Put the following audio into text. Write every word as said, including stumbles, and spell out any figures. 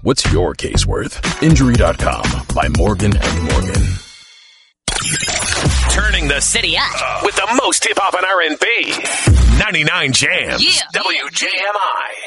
What's your case worth? Injury dot com by Morgan and Morgan. Turning the city up with the most hip-hop and R and B. ninety-nine Jams. Yeah. W J M I.